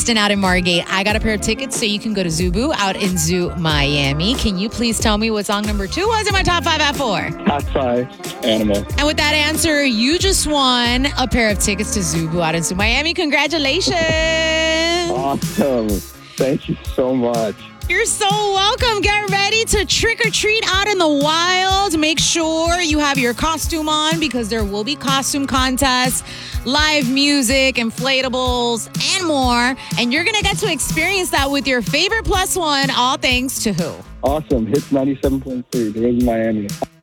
Kristen out in Margate. I got a pair of tickets so you can go to Zubu out in Zoo, Miami. Can you please tell me what song number 2 was in my top 5 at 4? Top 5, Animal. And with that answer, you just won a pair of tickets to Zubu out in Zoo, Miami. Congratulations. Awesome. Thank you so much. You're so welcome. Get ready to trick or treat out in the wild. Make sure you have your costume on because there will be costume contests, live music, inflatables, and more. And you're going to get to experience that with your favorite plus one, all thanks to who? Awesome. Hits 97.3. Live in Miami.